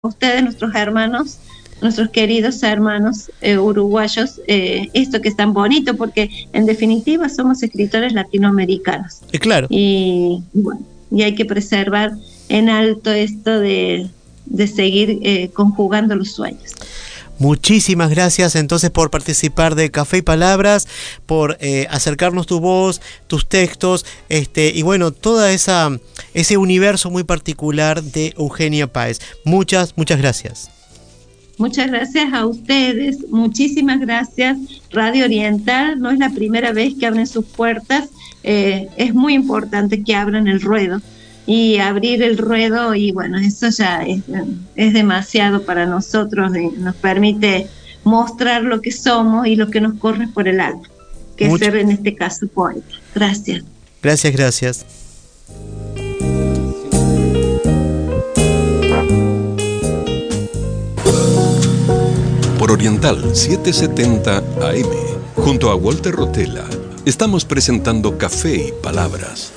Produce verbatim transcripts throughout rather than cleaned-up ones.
ustedes, nuestros hermanos, nuestros queridos hermanos eh, uruguayos, eh, esto que es tan bonito, porque en definitiva somos escritores latinoamericanos. Eh, claro. Y, bueno, y hay que preservar en alto esto de, de seguir eh, conjugando los sueños. Muchísimas gracias entonces por participar de Café y Palabras, por eh, acercarnos tu voz, tus textos, este y bueno, toda esa ese universo muy particular de Eugenia Páez. Muchas, muchas gracias. Muchas gracias a ustedes, muchísimas gracias. Radio Oriental no es la primera vez que abren sus puertas, eh, es muy importante que abran el ruedo. Y abrir el ruedo, y bueno, eso ya es, es demasiado para nosotros, nos permite mostrar lo que somos y lo que nos corre por el alma, que Much- es ser en este caso poeta. Gracias. Gracias, gracias. Por Oriental setecientos setenta A M, junto a Walter Rotella, estamos presentando Café y Palabras.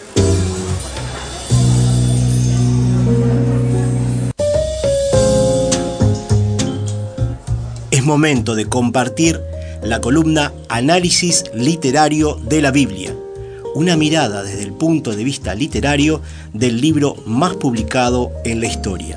Es momento de compartir la columna Análisis Literario de la Biblia, una mirada desde el punto de vista literario del libro más publicado en la historia.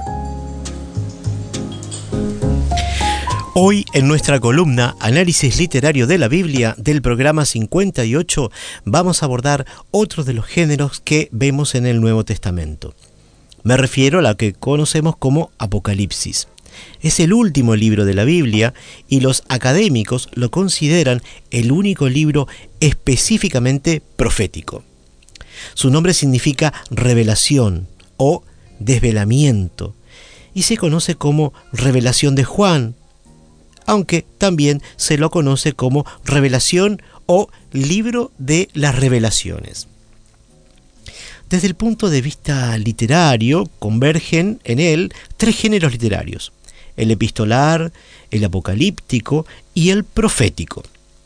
Hoy en nuestra columna Análisis Literario de la Biblia del programa cincuenta y ocho vamos a abordar otro de los géneros que vemos en el Nuevo Testamento. Me refiero a la que conocemos como Apocalipsis. Es el último libro de la Biblia y los académicos lo consideran el único libro específicamente profético. Su nombre significa revelación o desvelamiento y se conoce como revelación de Juan, aunque también se lo conoce como revelación o libro de las revelaciones. Desde el punto de vista literario, convergen en él tres géneros literarios: el epistolar, el apocalíptico y el profético.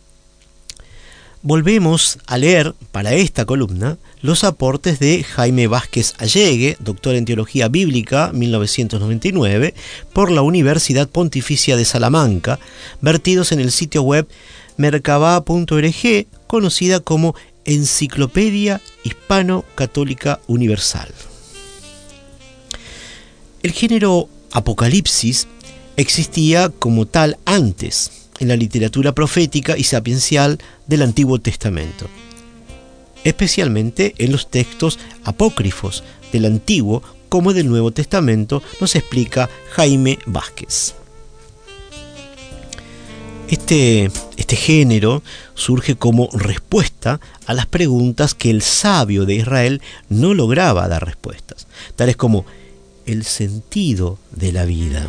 Volvemos a leer para esta columna los aportes de Jaime Vázquez Allegue, doctor en Teología Bíblica mil novecientos noventa y nueve, por la Universidad Pontificia de Salamanca, vertidos en el sitio web merkabah punto org, conocida como Enciclopedia Hispano-Católica Universal. El género Apocalipsis existía como tal antes en la literatura profética y sapiencial del Antiguo Testamento, especialmente en los textos apócrifos del Antiguo como del Nuevo Testamento, nos explica Jaime Vázquez. Este, este género surge como respuesta a las preguntas que el sabio de Israel no lograba dar respuestas, tales como el sentido de la vida,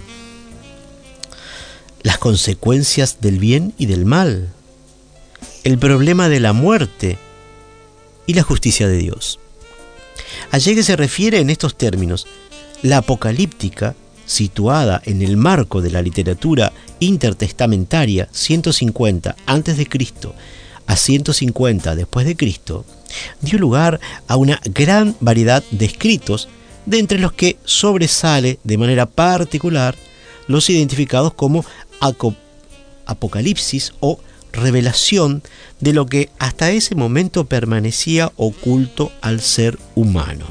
las consecuencias del bien y del mal, el problema de la muerte y la justicia de Dios. Allegue se refiere en estos términos: la apocalíptica, situada en el marco de la literatura intertestamentaria ciento cincuenta antes de Cristo a ciento cincuenta después de Cristo, dio lugar a una gran variedad de escritos, de entre los que sobresale de manera particular los identificados como Apocalipsis o revelación de lo que hasta ese momento permanecía oculto al ser humano.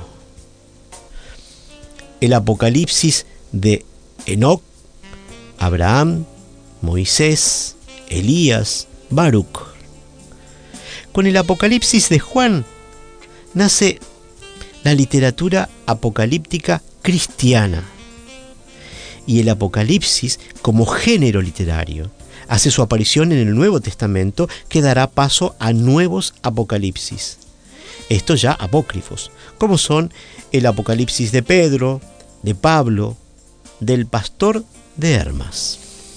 El Apocalipsis de Enoc, Abraham, Moisés, Elías, Baruch. Con el Apocalipsis de Juan nace la literatura apocalíptica cristiana, y el Apocalipsis como género literario hace su aparición en el Nuevo Testamento, que dará paso a nuevos apocalipsis, estos ya apócrifos, como son el Apocalipsis de Pedro, de Pablo, del pastor de Hermas.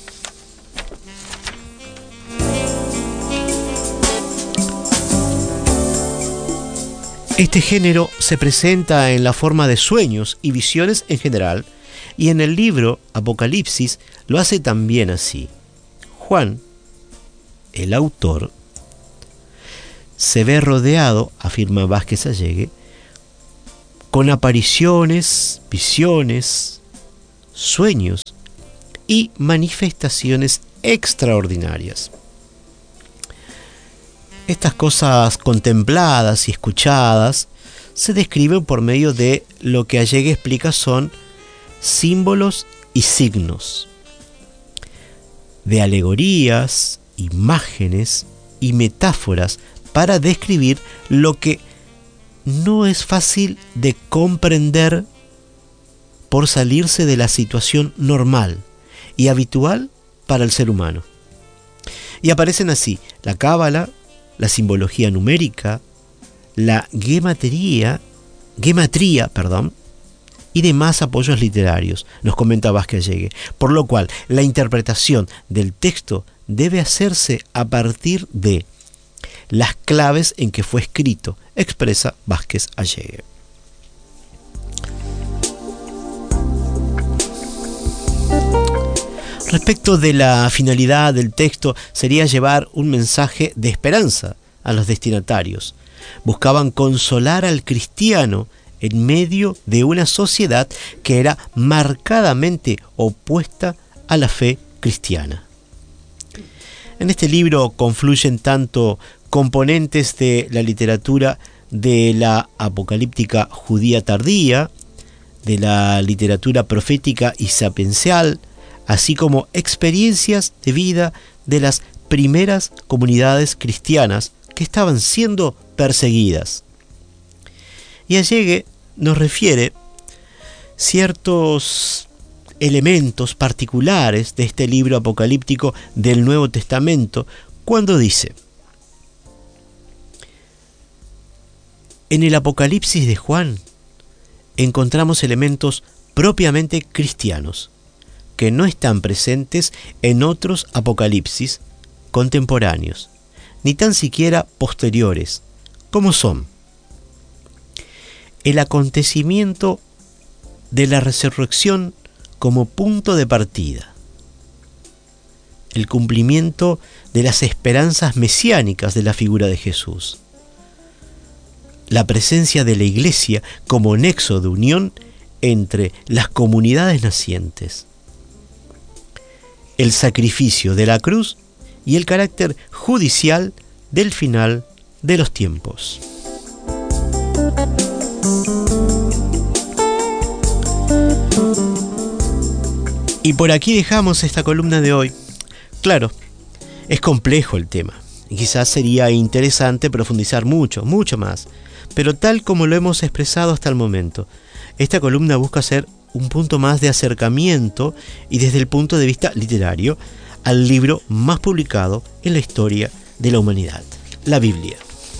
Este género se presenta en la forma de sueños y visiones en general, y en el libro Apocalipsis lo hace también así. Juan, el autor, se ve rodeado, afirma Vázquez Allegue, con apariciones, visiones, sueños y manifestaciones extraordinarias. Estas cosas contempladas y escuchadas se describen por medio de lo que Allegue explica son símbolos y signos, de alegorías, imágenes y metáforas para describir lo que no es fácil de comprender por salirse de la situación normal y habitual para el ser humano. Y aparecen así la cábala, la simbología numérica, la gematría, gematría, perdón, y demás apoyos literarios, nos comenta Vázquez Allegue, por lo cual la interpretación del texto debe hacerse a partir de las claves en que fue escrito, expresa Vázquez Allegue. Respecto de la finalidad del texto, sería llevar un mensaje de esperanza a los destinatarios. Buscaban consolar al cristiano en medio de una sociedad que era marcadamente opuesta a la fe cristiana. En este libro confluyen tanto componentes de la literatura de la apocalíptica judía tardía, de la literatura profética y sapiencial, así como experiencias de vida de las primeras comunidades cristianas que estaban siendo perseguidas. Y Allegue nos refiere ciertos elementos particulares de este libro apocalíptico del Nuevo Testamento cuando dice: en el Apocalipsis de Juan encontramos elementos propiamente cristianos que no están presentes en otros apocalipsis contemporáneos, ni tan siquiera posteriores, como son el acontecimiento de la resurrección como punto de partida, el cumplimiento de las esperanzas mesiánicas de la figura de Jesús, la presencia de la Iglesia como nexo de unión entre las comunidades nacientes, el sacrificio de la cruz y el carácter judicial del final de los tiempos. Y por aquí dejamos esta columna de hoy. Claro, es complejo el tema, y quizás sería interesante profundizar mucho, mucho más, pero tal como lo hemos expresado hasta el momento, esta columna busca ser un punto más de acercamiento y desde el punto de vista literario al libro más publicado en la historia de la humanidad, la Biblia.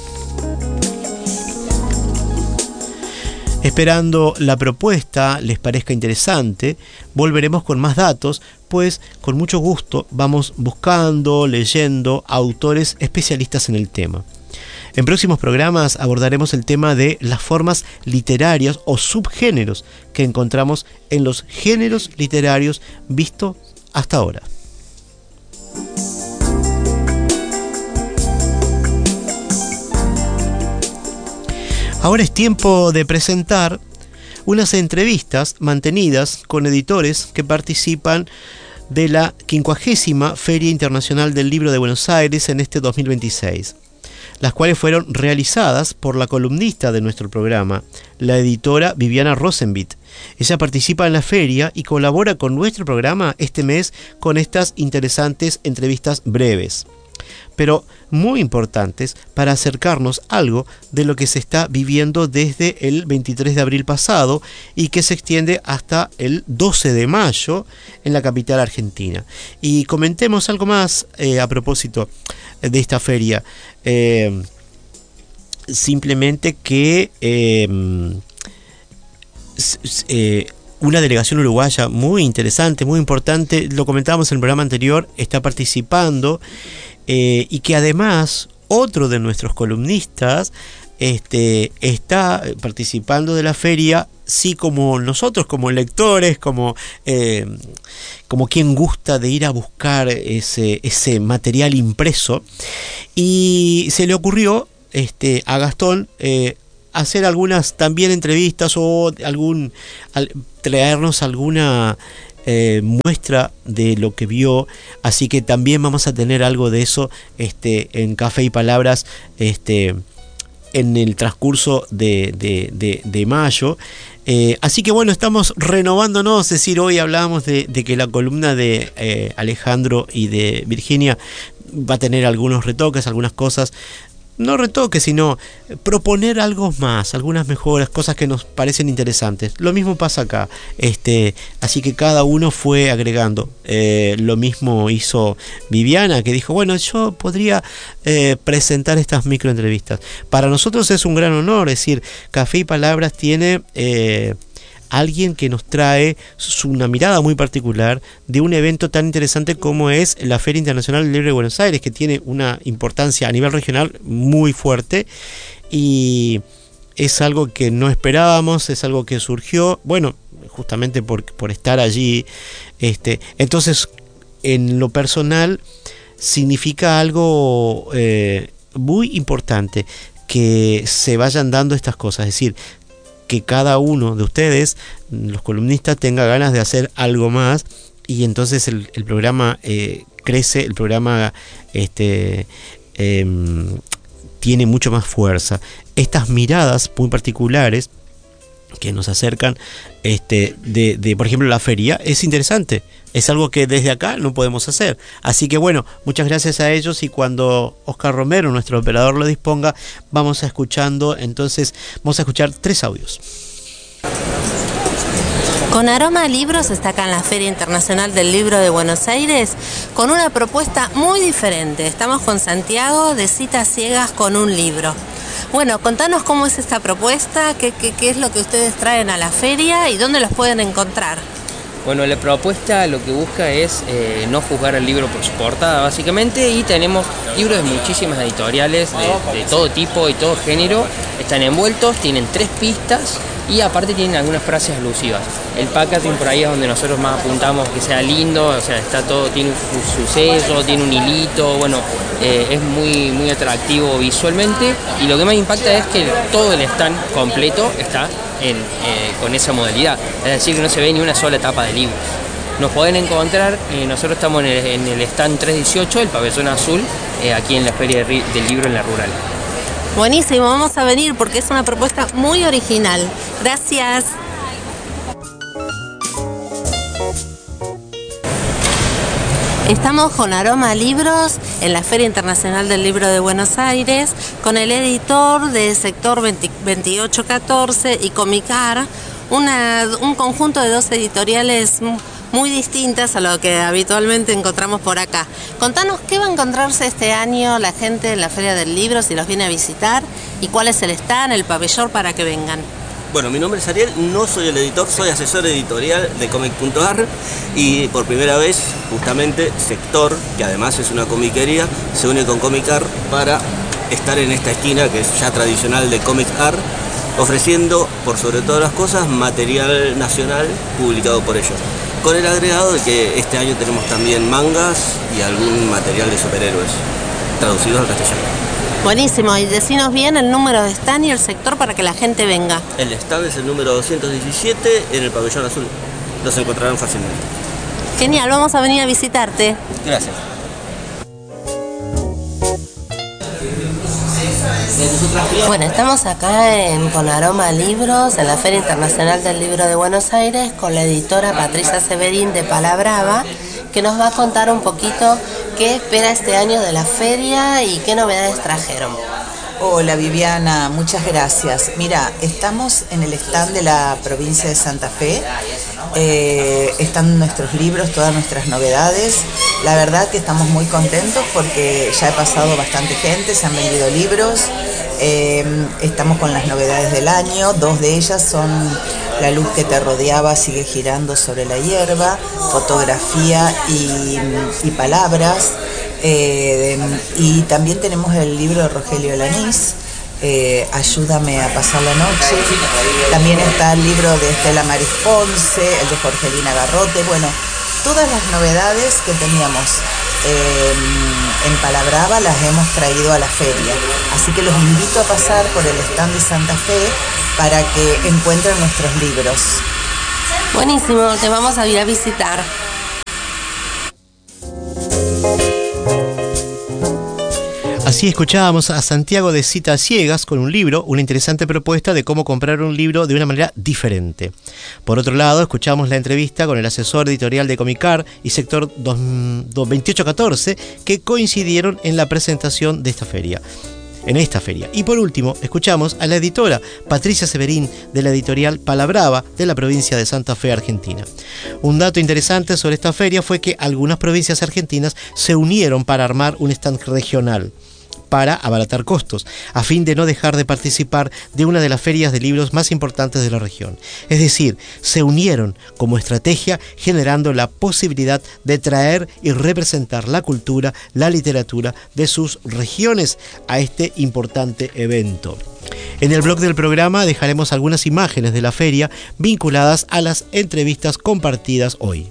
Esperando la propuesta les parezca interesante, volveremos con más datos, pues con mucho gusto vamos buscando, leyendo autores especialistas en el tema. En próximos programas abordaremos el tema de las formas literarias o subgéneros que encontramos en los géneros literarios vistos hasta ahora. Ahora es tiempo de presentar unas entrevistas mantenidas con editores que participan de la quincuagésima Feria Internacional del Libro de Buenos Aires en este dos mil veintiséis. Las cuales fueron realizadas por la columnista de nuestro programa, la editora Viviana Rosenbit. Ella participa en la feria y colabora con nuestro programa este mes con estas interesantes entrevistas breves, pero muy importantes para acercarnos algo de lo que se está viviendo desde el veintitrés de abril pasado y que se extiende hasta el doce de mayo en la capital argentina. Y comentemos algo más eh, a propósito de esta feria. Eh, simplemente que eh, eh, una delegación uruguaya muy interesante, muy importante, lo comentábamos en el programa anterior, está participando eh, y que además otro de nuestros columnistas este, está participando de la feria, sí, como nosotros, como lectores, como, eh, como quien gusta de ir a buscar ese, ese material impreso. Y se le ocurrió este, a Gastón eh, hacer algunas también entrevistas o algún al, traernos alguna eh, muestra de lo que vio, así que también vamos a tener algo de eso este, en Café y Palabras este, en el transcurso de, de, de, de mayo. Eh, así que bueno, estamos renovándonos, es decir, hoy hablábamos de, de que la columna de eh, Alejandro y de Virginia va a tener algunos retoques, algunas cosas, no retoques, sino proponer algo más, algunas mejoras, cosas que nos parecen interesantes. Lo mismo pasa acá, este, así que cada uno fue agregando. Eh, lo mismo hizo Viviana, que dijo, bueno, yo podría eh, presentar estas microentrevistas. Para nosotros es un gran honor, es decir, Café y Palabras tiene eh, alguien que nos trae su, una mirada muy particular de un evento tan interesante como es la Feria Internacional del Libro de Buenos Aires, que tiene una importancia a nivel regional muy fuerte y es algo que no esperábamos, es algo que surgió, bueno, justamente por, por estar allí. Este, entonces, en lo personal, significa algo eh, muy importante que se vayan dando estas cosas, es decir, que cada uno de ustedes, los columnistas, tenga ganas de hacer algo más y entonces el, el programa eh, crece, el programa este, eh, tiene mucho más fuerza. Estas miradas muy particulares que nos acercan este, de, de, por ejemplo, la feria, es interesante. Es algo que desde acá no podemos hacer. Así que bueno, muchas gracias a ellos y cuando Oscar Romero, nuestro operador, lo disponga, vamos a escuchando, entonces vamos a escuchar tres audios. Con Aroma a Libros está acá en la Feria Internacional del Libro de Buenos Aires con una propuesta muy diferente. Estamos con Santiago de Citas Ciegas con un Libro. Bueno, contanos cómo es esta propuesta, qué, qué, qué es lo que ustedes traen a la feria y dónde los pueden encontrar. Bueno, la propuesta lo que busca es eh, no juzgar al libro por su portada, básicamente, y tenemos libros de muchísimas editoriales de, de todo tipo y todo género. Están envueltos, tienen tres pistas y aparte tienen algunas frases alusivas. El packaging por ahí es donde nosotros más apuntamos que sea lindo, o sea, está todo, tiene su, su sello, tiene un hilito, bueno, eh, es muy, muy atractivo visualmente y lo que más impacta es que todo el stand completo está en, eh, con esa modalidad, es decir, que no se ve ni una sola tapa de libros. Nos pueden encontrar, eh, nosotros estamos en el, en el stand trescientos dieciocho, el pabellón azul, eh, aquí en la Feria de, del Libro en la Rural. Buenísimo, vamos a venir porque es una propuesta muy original. Gracias. Estamos con Aroma a Libros en la Feria Internacional del Libro de Buenos Aires con el editor de Sector veintiocho catorce y Comicar, una, un conjunto de dos editoriales muy distintas a lo que habitualmente encontramos por acá. Contanos qué va a encontrarse este año la gente en la Feria del Libro si los viene a visitar y cuál es el stand, el pabellón para que vengan. Bueno, mi nombre es Ariel, no soy el editor, soy asesor editorial de Comic punto ar y por primera vez, justamente, Sector, que además es una comiquería, se une con Comicar para estar en esta esquina que es ya tradicional de Comic Art, ofreciendo, por sobre todas las cosas, material nacional publicado por ellos. Con el agregado de que este año tenemos también mangas y algún material de superhéroes, traducidos al castellano. Buenísimo, y decinos bien el número de stand y el sector para que la gente venga. El stand es el número doscientos diecisiete en el pabellón azul. Los encontrarán fácilmente. Genial, vamos a venir a visitarte. Gracias. Bueno, estamos acá en Con Aroma a Libros, en la Feria Internacional del Libro de Buenos Aires, con la editora Patricia Severín de Palabrava, que nos va a contar un poquito qué espera este año de la feria y qué novedades trajeron. Hola Viviana, muchas gracias. Mira, estamos en el stand de la provincia de Santa Fe, eh, están nuestros libros, todas nuestras novedades. La verdad que estamos muy contentos porque ya he pasado bastante gente, se han vendido libros, eh, estamos con las novedades del año, dos de ellas son La luz que te rodeaba sigue girando sobre la hierba, fotografía y, y palabras. Eh, y también tenemos el libro de Rogelio Lanís, eh, Ayúdame a pasar la noche. También está el libro de Estela Maris Ponce, el de Jorgelina Garrote. Bueno, todas las novedades que teníamos eh, en Palabrava las hemos traído a la feria. Así que los invito a pasar por el stand de Santa Fe para que encuentren nuestros libros. Buenísimo, te vamos a ir a visitar. Así escuchábamos a Santiago de Citas Ciegas con un libro, una interesante propuesta de cómo comprar un libro de una manera diferente. Por otro lado, escuchamos la entrevista con el asesor editorial de Comicar y Sector veintiocho catorce, que coincidieron en la presentación de esta feria. En esta feria. Y por último, escuchamos a la editora Patricia Severín de la editorial Palabrava de la provincia de Santa Fe, Argentina. Un dato interesante sobre esta feria fue que algunas provincias argentinas se unieron para armar un stand regional, para abaratar costos, a fin de no dejar de participar de una de las ferias de libros más importantes de la región. Es decir, se unieron como estrategia, generando la posibilidad de traer y representar la cultura, la literatura de sus regiones a este importante evento. En el blog del programa dejaremos algunas imágenes de la feria vinculadas a las entrevistas compartidas hoy.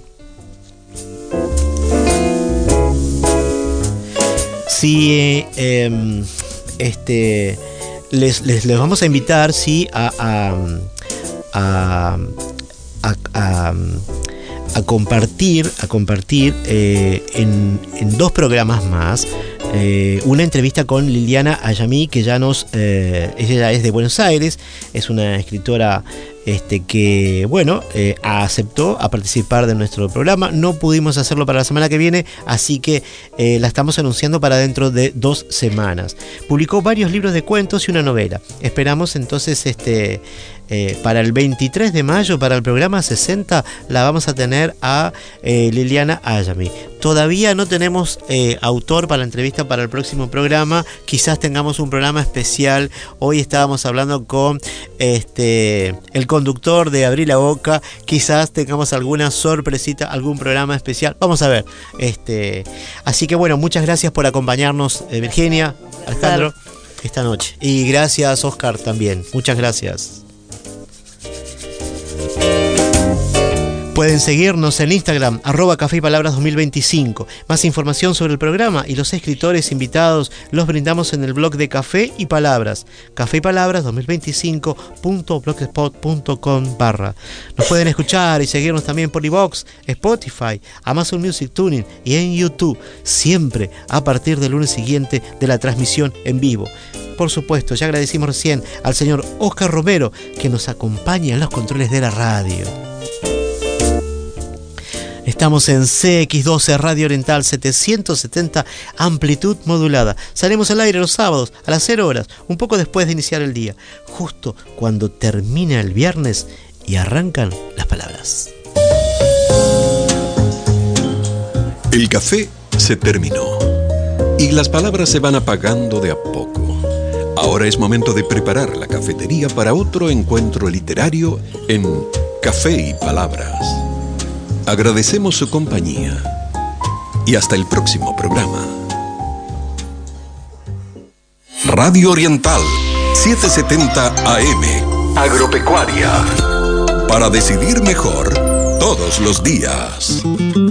Sí, eh, este, les, les, les vamos a invitar, sí, a, a, a, a, a, a compartir, a compartir eh, en, en dos programas más eh, una entrevista con Liliana Ayamí, que ya nos, eh, ella es de Buenos Aires, es una escritora Este, que, bueno, eh, aceptó a participar de nuestro programa. No pudimos hacerlo para la semana que viene, así que eh, la estamos anunciando para dentro de dos semanas. Publicó varios libros de cuentos y una novela. Esperamos entonces este, eh, para el veintitrés de mayo, para el programa sesenta, la vamos a tener a eh, Liliana Ayamí. Todavía no tenemos eh, autor para la entrevista para el próximo programa. Quizás tengamos un programa especial. Hoy estábamos hablando con este, el conductor de Abrí la Boca. Quizás tengamos alguna sorpresita, algún programa especial. Vamos a ver. Este, así que bueno, muchas gracias por acompañarnos, eh, Virginia, Alejandro, claro, esta noche. Y gracias, Oscar, también. Muchas gracias. Pueden seguirnos en Instagram, arroba Café y Palabras dos mil veinticinco. Más información sobre el programa y los escritores invitados los brindamos en el blog de Café y Palabras, café y palabras dos mil veinticinco punto blogspot punto com barra. Nos pueden escuchar y seguirnos también por iVoox, Spotify, Amazon Music Tuning y en YouTube, siempre a partir del lunes siguiente de la transmisión en vivo. Por supuesto, ya agradecimos recién al señor Oscar Romero, que nos acompaña en los controles de la radio. Estamos en C X doce Radio Oriental setecientos setenta, amplitud modulada. Salimos al aire los sábados a las cero horas, un poco después de iniciar el día, justo cuando termina el viernes y arrancan las palabras. El café se terminó y las palabras se van apagando de a poco. Ahora es momento de preparar la cafetería para otro encuentro literario en Café y Palabras. Agradecemos su compañía y hasta el próximo programa. Radio Oriental setecientos setenta A M, Agropecuaria, para decidir mejor todos los días.